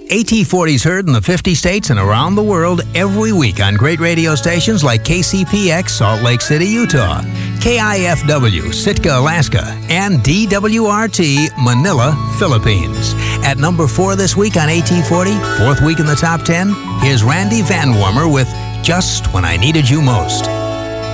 AT40 is heard in the 50 states and around the world every week on great radio stations like KCPX, Salt Lake City, Utah, KIFW, Sitka, Alaska, and DWRT, Manila, Philippines. At number 4 this week on AT40, fourth week in the top 10, here's Randy Van Warmer with Just When I Needed You Most.